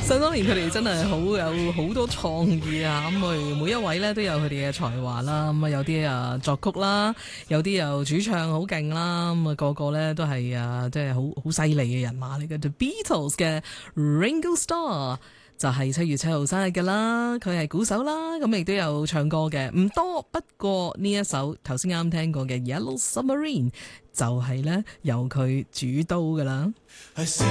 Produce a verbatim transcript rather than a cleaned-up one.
想當年佢哋真係好有好多創意啊！咁佢每一位咧都有佢哋嘅才華啦。咁啊有啲啊作曲啦，有啲又主唱好勁啦。咁啊個個咧都係啊即係好好犀利嘅人馬嚟嘅。The Beatles 嘅 Ringo Starr 就係七月七號生日㗎啦，佢係鼓手啦，咁亦都有唱歌嘅，唔多。不過呢一首頭先啱聽過嘅 Yellow Submarine 就係咧由佢主刀㗎啦。